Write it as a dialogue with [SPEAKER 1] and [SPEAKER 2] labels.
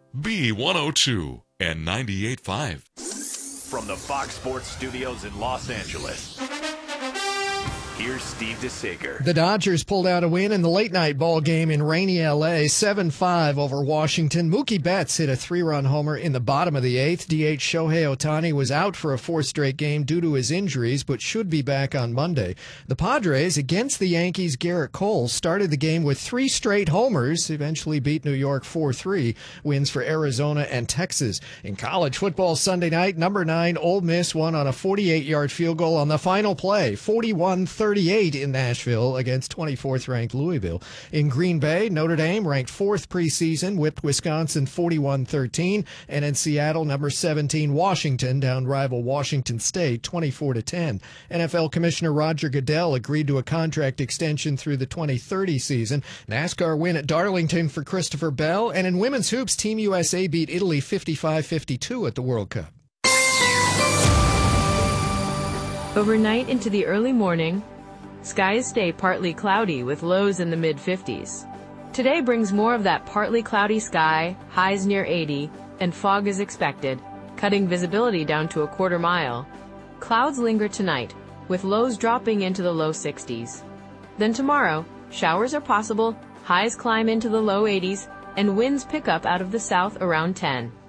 [SPEAKER 1] B102 and 98.5.
[SPEAKER 2] From the Fox Sports Studios in Los Angeles, here's Steve DeSager.
[SPEAKER 3] The Dodgers pulled out a win in the late-night ball game in rainy L.A., 7-5 over Washington. Mookie Betts hit a 3-run homer in the bottom of the eighth. DH Shohei Ohtani was out for a fourth straight game due to his injuries, but should be back on Monday. The Padres, against the Yankees' Garrett Cole, started the game with 3 straight homers, eventually beat New York 4-3. Wins for Arizona and Texas. In college football Sunday night, number 9 Ole Miss won on a 48-yard field goal on the final play, 41-38 in Nashville against 24th-ranked Louisville. In Green Bay, Notre Dame, ranked 4th preseason, whipped Wisconsin 41-13, and in Seattle, number 17 Washington downed rival Washington State 24-10. NFL Commissioner Roger Goodell agreed to a contract extension through the 2030 season. NASCAR win at Darlington for Christopher Bell, and in women's hoops, Team USA beat Italy 55-52 at the World Cup.
[SPEAKER 4] Overnight into the early morning, skies stay partly cloudy with lows in the mid-50s. Today brings more of that partly cloudy sky, highs near 80, and fog is expected, cutting visibility down to a quarter mile. Clouds linger tonight, with lows dropping into the low 60s. Then tomorrow, showers are possible, highs climb into the low 80s, and winds pick up out of the south around 10.